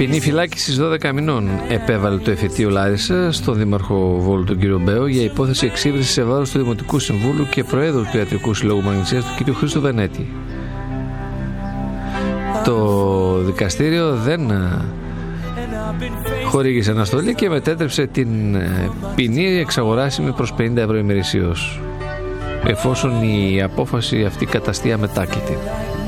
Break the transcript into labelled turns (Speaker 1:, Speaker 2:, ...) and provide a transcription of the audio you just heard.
Speaker 1: Ποινή φυλάκισης 12 μηνών επέβαλε το εφετείο Λάρισα στον δήμαρχο Βόλου τον κύριο Μπέο για υπόθεση εξύβρισης σε βάρος του Δημοτικού Συμβούλου και Προέδρου του Ιατρικού Συλλόγου Μαγνησίας του κύριο Χρήστου Βενέτη. Το δικαστήριο δεν χορήγησε αναστολή και μετέτρεψε την ποινή εξαγοράσιμη προς 50 ευρώ ημερησίως, εφόσον η απόφαση αυτή καταστεί αμετάκλητη.